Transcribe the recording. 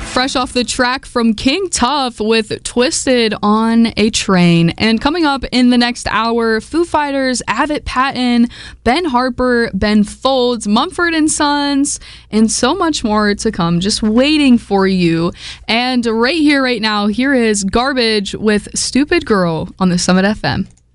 Fresh off the track from King Tuff with Twisted on a Train. And coming up in the next hour, Foo Fighters, Avett Patton, Ben Harper, Ben Folds, Mumford & Sons, and so much more to come, just waiting for you. And right here, right now, here is Garbage with Stupid Girl on the Summit FM.